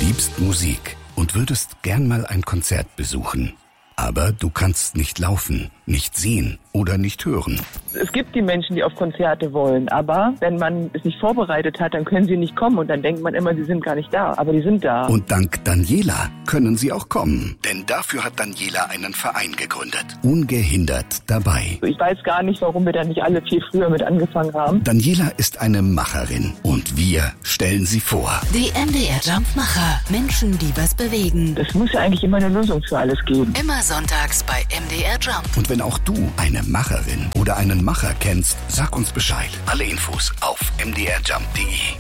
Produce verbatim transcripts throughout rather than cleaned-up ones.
liebst Musik und würdest gern mal ein Konzert besuchen. Aber du kannst nicht laufen, nicht sehen oder nicht hören. Es gibt die Menschen, die auf Konzerte wollen, aber wenn man es nicht vorbereitet hat, dann können sie nicht kommen und dann denkt man immer, sie sind gar nicht da, aber die sind da. Und dank Daniela können sie auch kommen, denn dafür hat Daniela einen Verein gegründet. Ungehindert dabei. Ich weiß gar nicht, warum wir da nicht alle viel früher mit angefangen haben. Daniela ist eine Macherin und wir stellen sie vor. Die M D R Jump Macher. Menschen, die was bewegen. Es muss ja eigentlich immer eine Lösung für alles geben. Immer sonntags bei M D R Jump. Und wenn auch du eine Macherin oder einen Macher kennst, sag uns Bescheid. Alle Infos auf m d r jump punkt d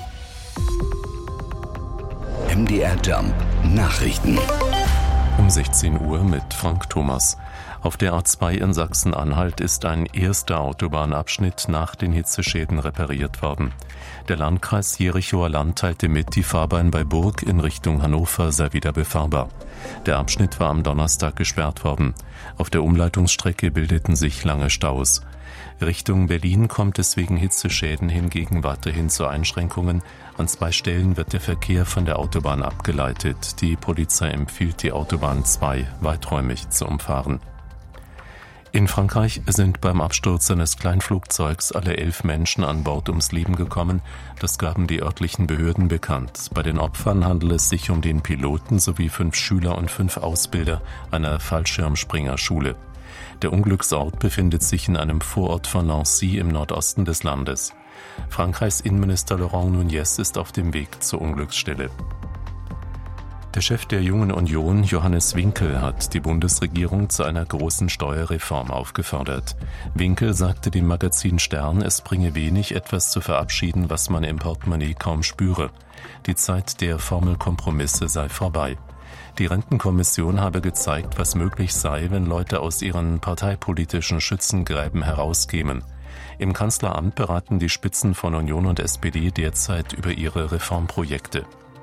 e. M D R Jump Nachrichten. Um sechzehn Uhr mit Frank Thomas. Auf der A zwei in Sachsen-Anhalt ist ein erster Autobahnabschnitt nach den Hitzeschäden repariert worden. Der Landkreis Jerichower Land teilte mit, die Fahrbahn bei Burg in Richtung Hannover sei wieder befahrbar. Der Abschnitt war am Donnerstag gesperrt worden. Auf der Umleitungsstrecke bildeten sich lange Staus. Richtung Berlin kommt es wegen Hitzeschäden hingegen weiterhin zu Einschränkungen. An zwei Stellen wird der Verkehr von der Autobahn abgeleitet. Die Polizei empfiehlt, die Autobahn zwei weiträumig zu umfahren. In Frankreich sind beim Absturz eines Kleinflugzeugs alle elf Menschen an Bord ums Leben gekommen. Das gaben die örtlichen Behörden bekannt. Bei den Opfern handelt es sich um den Piloten sowie fünf Schüler und fünf Ausbilder einer Fallschirmspringerschule. Der Unglücksort befindet sich in einem Vorort von Nancy im Nordosten des Landes. Frankreichs Innenminister Laurent Nunez ist auf dem Weg zur Unglücksstelle. Der Chef der Jungen Union, Johannes Winkel, hat die Bundesregierung zu einer großen Steuerreform aufgefordert. Winkel sagte dem Magazin Stern, es bringe wenig, etwas zu verabschieden, was man im Portemonnaie kaum spüre. Die Zeit der Formelkompromisse sei vorbei. Die Rentenkommission habe gezeigt, was möglich sei, wenn Leute aus ihren parteipolitischen Schützengräben herauskämen. Im Kanzleramt beraten die Spitzen von Union und S P D derzeit über ihre Reformprojekte.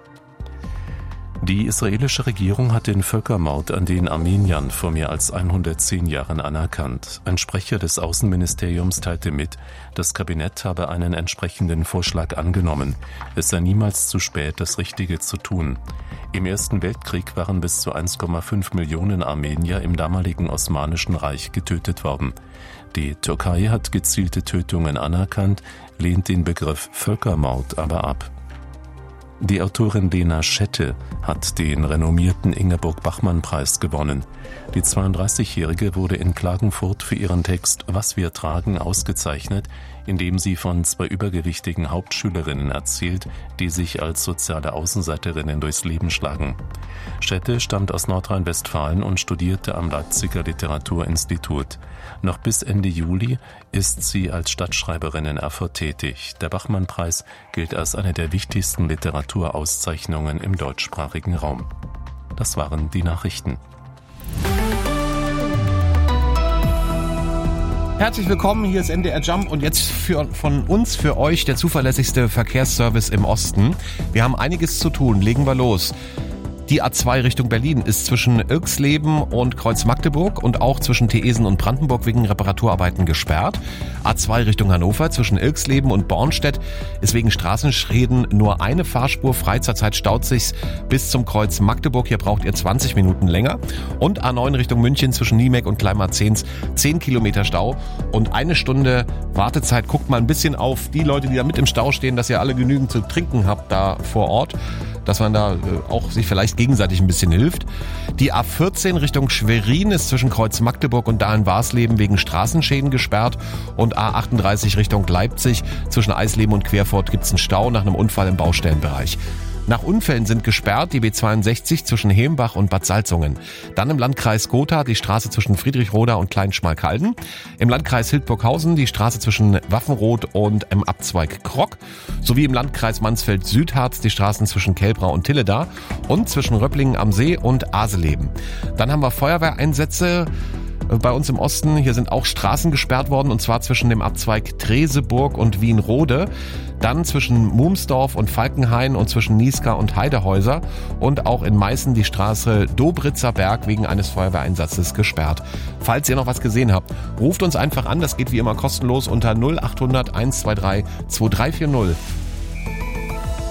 Die israelische Regierung hat den Völkermord an den Armeniern vor mehr als hundertzehn Jahren anerkannt. Ein Sprecher des Außenministeriums teilte mit, das Kabinett habe einen entsprechenden Vorschlag angenommen. Es sei niemals zu spät, das Richtige zu tun. Im Ersten Weltkrieg waren bis zu eins Komma fünf Millionen Armenier im damaligen Osmanischen Reich getötet worden. Die Türkei hat gezielte Tötungen anerkannt, lehnt den Begriff Völkermord aber ab. Die Autorin Lena Schette hat den renommierten Ingeborg-Bachmann-Preis gewonnen. Die zweiunddreißigjährige wurde in Klagenfurt für ihren Text »Was wir tragen« ausgezeichnet, indem sie von zwei übergewichtigen Hauptschülerinnen erzählt, die sich als soziale Außenseiterinnen durchs Leben schlagen. Schette stammt aus Nordrhein-Westfalen und studierte am Leipziger Literaturinstitut. Noch bis Ende Juli ist sie als Stadtschreiberin in Erfurt tätig. Der Bachmann-Preis gilt als eine der wichtigsten Literaturauszeichnungen im deutschsprachigen Raum. Das waren die Nachrichten. Herzlich willkommen, hier ist M D R Jump und jetzt für, von uns für euch der zuverlässigste Verkehrsservice im Osten. Wir haben einiges zu tun, legen wir los. Die A zwei Richtung Berlin ist zwischen Irxleben und Kreuz-Magdeburg und auch zwischen Theesen und Brandenburg wegen Reparaturarbeiten gesperrt. A zwei Richtung Hannover zwischen Irxleben und Bornstedt ist wegen Straßenschäden nur eine Fahrspur frei. Zurzeit staut sich's bis zum Kreuz Magdeburg. Hier braucht ihr zwanzig Minuten länger. Und A neun Richtung München zwischen Niemek und Kleinmarzehns zehn Kilometer Stau und eine Stunde Wartezeit. Guckt mal ein bisschen auf die Leute, die da mit im Stau stehen, dass ihr alle genügend zu trinken habt da vor Ort, dass man da auch sich vielleicht gegenseitig ein bisschen hilft. Die A vierzehn Richtung Schwerin ist zwischen Kreuz Magdeburg und Dahlen-Warsleben wegen Straßenschäden gesperrt und A achtunddreißig Richtung Leipzig zwischen Eisleben und Querfurt gibt's einen Stau nach einem Unfall im Baustellenbereich. Nach Unfällen sind gesperrt die B zweiundsechzig zwischen Hembach und Bad Salzungen. Dann im Landkreis Gotha die Straße zwischen Friedrichroda und Kleinschmalkalden. Im Landkreis Hildburghausen die Straße zwischen Waffenroth und im Abzweig Krock. Sowie im Landkreis Mansfeld-Südharz die Straßen zwischen Kelbra und Tilleda und zwischen Röpplingen am See und Aseleben. Dann haben wir Feuerwehreinsätze bei uns im Osten. Hier sind auch Straßen gesperrt worden und zwar zwischen dem Abzweig Treseburg und Wienrode. Dann zwischen Mumsdorf und Falkenhain und zwischen Niska und Heidehäuser und auch in Meißen die Straße Dobritzer Berg wegen eines Feuerwehreinsatzes gesperrt. Falls ihr noch was gesehen habt, ruft uns einfach an, das geht wie immer kostenlos unter null achthundert eins zwei drei zwei drei vier null.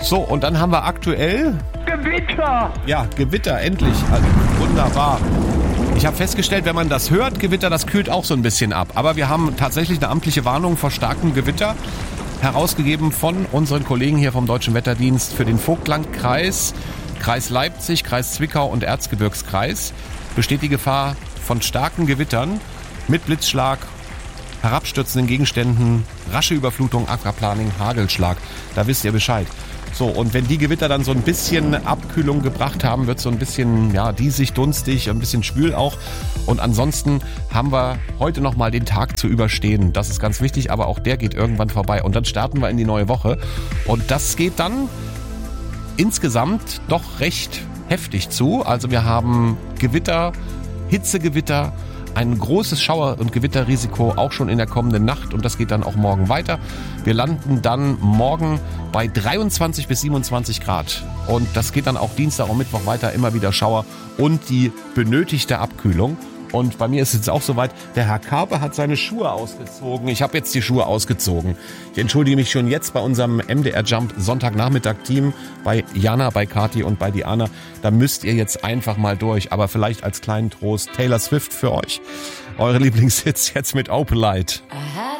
So, und dann haben wir aktuell... Gewitter! Ja, Gewitter, endlich. Also, wunderbar. Ich habe festgestellt, wenn man das hört, Gewitter, das kühlt auch so ein bisschen ab. Aber wir haben tatsächlich eine amtliche Warnung vor starkem Gewitter herausgegeben von unseren Kollegen hier vom Deutschen Wetterdienst für den Vogtlandkreis, Kreis Leipzig, Kreis Zwickau und Erzgebirgskreis. Besteht die Gefahr von starken Gewittern mit Blitzschlag, herabstürzenden Gegenständen, rasche Überflutung, Aquaplaning, Hagelschlag. Da wisst ihr Bescheid. So, und wenn die Gewitter dann so ein bisschen Abkühlung gebracht haben, wird so ein bisschen, ja, diesig, dunstig, ein bisschen schwül auch. Und ansonsten haben wir heute nochmal den Tag zu überstehen. Das ist ganz wichtig, aber auch der geht irgendwann vorbei. Und dann starten wir in die neue Woche. Und das geht dann insgesamt doch recht heftig zu. Also wir haben Gewitter, Hitzegewitter, ein großes Schauer- und Gewitterrisiko auch schon in der kommenden Nacht und das geht dann auch morgen weiter. Wir landen dann morgen bei dreiundzwanzig bis siebenundzwanzig Grad und das geht dann auch Dienstag und Mittwoch weiter, immer wieder Schauer und die benötigte Abkühlung. Und bei mir ist es jetzt auch soweit, der Herr Karpe hat seine Schuhe ausgezogen. Ich habe jetzt die Schuhe ausgezogen. Ich entschuldige mich schon jetzt bei unserem M D R Jump Sonntagnachmittag-Team, bei Jana, bei Kathi und bei Diana. Da müsst ihr jetzt einfach mal durch. Aber vielleicht als kleinen Trost Taylor Swift für euch. Eure Lieblingshits jetzt mit Opalite. Aha.